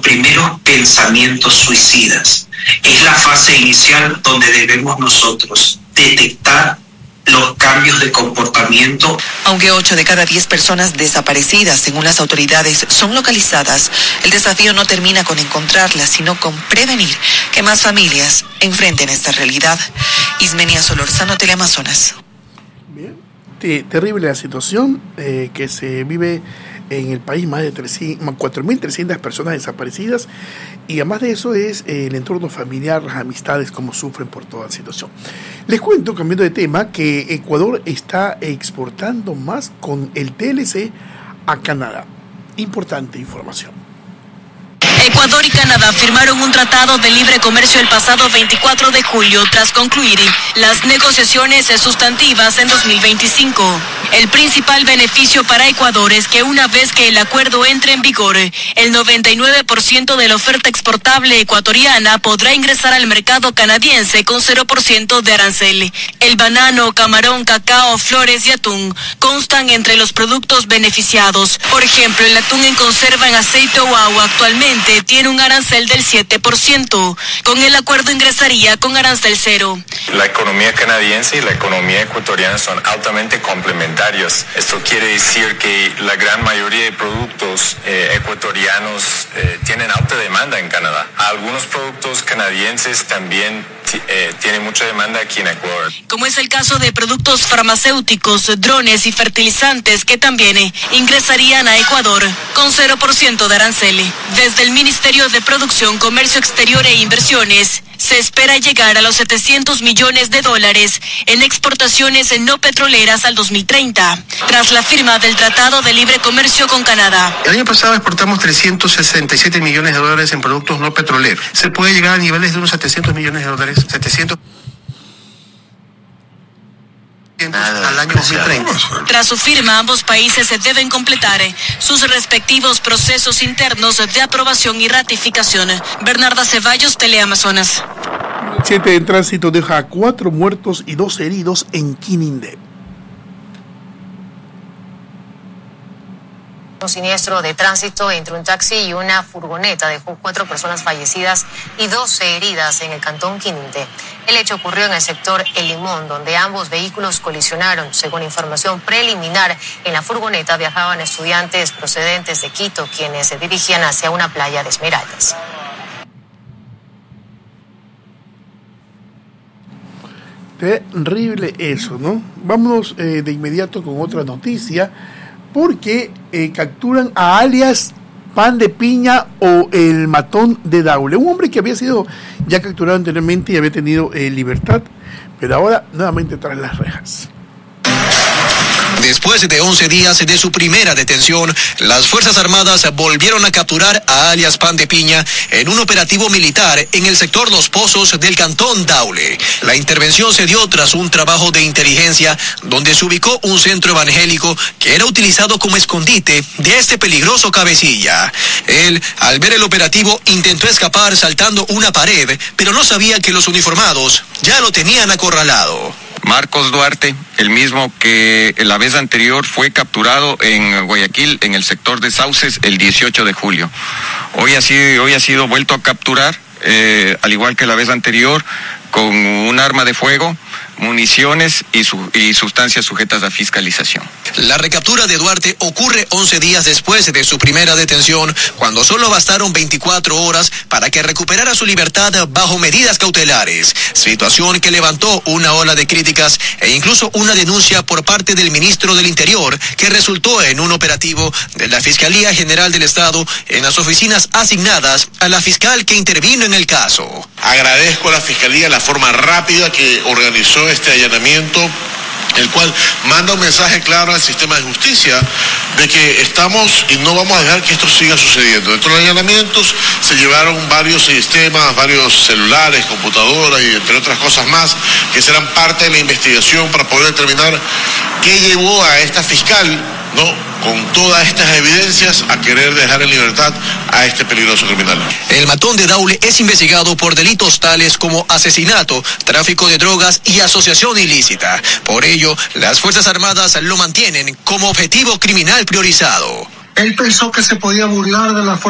primeros pensamientos suicidas. Es la fase inicial donde debemos nosotros detectar los cambios de comportamiento. Aunque 8 de cada 10 personas desaparecidas, según las autoridades, son localizadas, el desafío no termina con encontrarlas, sino con prevenir que más familias enfrenten esta realidad. Ismenia Solorzano, Teleamazonas. Bien, terrible la situación que se vive en el país, más de 4.300 personas desaparecidas, y además de eso es el entorno familiar, las amistades, como sufren por toda la situación. Les cuento, cambiando de tema, que Ecuador está exportando más con el TLC a Canadá. Importante información. Ecuador y Canadá firmaron un tratado de libre comercio el pasado 24 de julio tras concluir las negociaciones sustantivas en 2025. El principal beneficio para Ecuador es que una vez que el acuerdo entre en vigor, el 99% de la oferta exportable ecuatoriana podrá ingresar al mercado canadiense con 0% de arancel. El banano, camarón, cacao, flores y atún constan entre los productos beneficiados. Por ejemplo, el atún en conserva en aceite o agua actualmente tiene un arancel del 7%. Con el acuerdo ingresaría con arancel cero. La economía canadiense y la economía ecuatoriana son altamente complementarios. Esto quiere decir que la gran mayoría de productos ecuatorianos tienen alta demanda en Canadá. Algunos productos canadienses también tienen mucha demanda aquí en Ecuador. Como es el caso de productos farmacéuticos, drones y fertilizantes que también ingresarían a Ecuador con 0% de arancel. Desde el Ministerio de Producción, Comercio Exterior e Inversiones se espera llegar a los $700 millones en exportaciones no petroleras al 2030, tras la firma del Tratado de Libre Comercio con Canadá. El año pasado exportamos $367 millones en productos no petroleros. Se puede llegar a niveles de unos $700 millones. 700 al año 2030. Tras su firma, ambos países se deben completar sus respectivos procesos internos de aprobación y ratificación. Bernarda Ceballos, Teleamazonas. El accidente de tránsito deja 4 muertos y 2 heridos en Quinindé. Un siniestro de tránsito entre un taxi y una furgoneta dejó 4 personas fallecidas y 12 heridas en el cantón Quinindé. El hecho ocurrió en el sector El Limón, donde ambos vehículos colisionaron. Según información preliminar, en la furgoneta viajaban estudiantes procedentes de Quito, quienes se dirigían hacia una playa de Esmeraldas. Terrible eso, ¿no? Vámonos de inmediato con otra noticia, porque capturan a alias Pan de Piña o el Matón de Daule, un hombre que había sido ya capturado anteriormente y había tenido libertad, pero ahora nuevamente tras las rejas. Después de 11 días de su primera detención, las Fuerzas Armadas volvieron a capturar a alias Pan de Piña en un operativo militar en el sector Los Pozos del cantón Daule. La intervención se dio tras un trabajo de inteligencia donde se ubicó un centro evangélico que era utilizado como escondite de este peligroso cabecilla. Él, al ver el operativo, intentó escapar saltando una pared, pero no sabía que los uniformados ya lo tenían acorralado. Marcos Duarte, el mismo que la vez anterior fue capturado en Guayaquil, en el sector de Sauces, el 18 de julio. Hoy ha sido vuelto a capturar, al igual que la vez anterior, con un arma de fuego, municiones y sustancias sujetas a fiscalización. La recaptura de Duarte ocurre 11 días después de su primera detención, cuando solo bastaron 24 horas para que recuperara su libertad bajo medidas cautelares, situación que levantó una ola de críticas e incluso una denuncia por parte del ministro del Interior, que resultó en un operativo de la Fiscalía General del Estado en las oficinas asignadas a la fiscal que intervino en el caso. Agradezco a la Fiscalía la forma rápida que organizó este allanamiento, el cual manda un mensaje claro al sistema de justicia de que estamos y no vamos a dejar que esto siga sucediendo. Dentro de los allanamientos se llevaron varios sistemas, varios celulares, computadoras y entre otras cosas más que serán parte de la investigación para poder determinar qué llevó a esta fiscal, ¿no?, con todas estas evidencias, a querer dejar en libertad a este peligroso criminal. El Matón de Daule es investigado por delitos tales como asesinato, tráfico de drogas y asociación ilícita. Por ello, las Fuerzas Armadas lo mantienen como objetivo criminal priorizado. Él pensó que se podía burlar de la fuerza